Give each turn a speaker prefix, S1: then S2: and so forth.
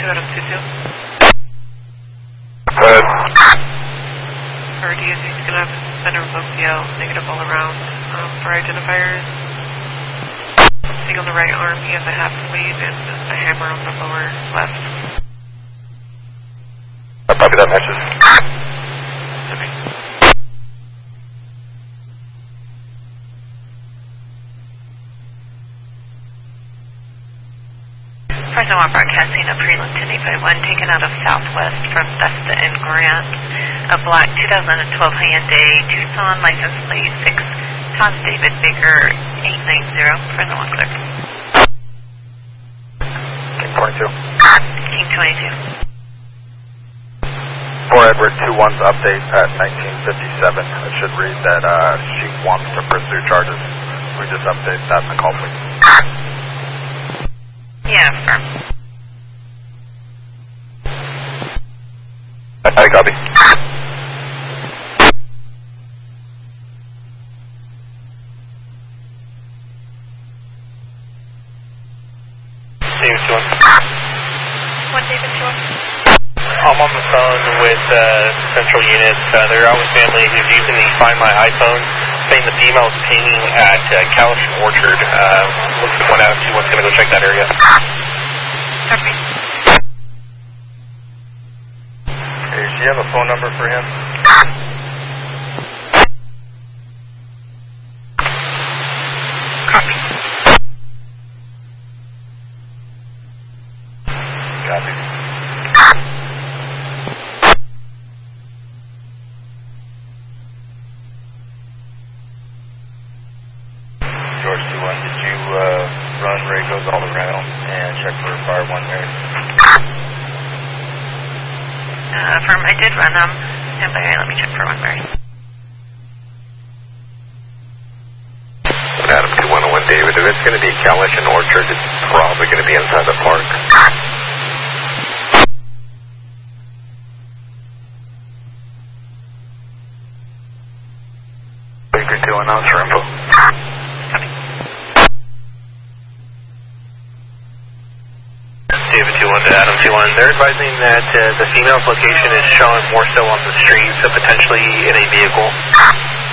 S1: Adam 22. RD is going to have center of OCL, negative all around for identifiers. Seeing on the right arm, he has a half sleeve and a hammer on the lower left.
S2: Copy that matches.
S3: Fresno One broadcasting a prelim 10-851 taken out of Southwest from Vesta and Grant. A black 2012 Hyundai Tucson, license plate 6, Tom David Baker 890, Fresno One clear.
S2: King 22.
S3: King 22.
S2: 4 Edward 21's update at 1957. It should read that she wants to pursue charges. We just update that in the call, please.
S3: Yeah, firm.
S2: I copy.
S4: David 21.
S3: One David 21.
S4: I'm on the phone with central units. They're out with family who's using the Find My iPhone, saying the female's pinging at Calish and Orchard. Looks like 1 out of 2 one's going to go check that area.
S3: Copy.
S2: Hey, do you have a phone number for him?
S3: Copy.
S2: Copy. George 21, did you run Raycos all around and check for fire 1 Mary?
S3: Firm, I did run them. Stand by, let me check for 1 Mary.
S2: Adam 2101 David, if it's going to be Calish and Orchard, it's probably going to be inside the park. Baker 2 announce for info.
S4: David 21 to Adam 21. They're advising that the female's location is shown more so on the street, so potentially in a vehicle.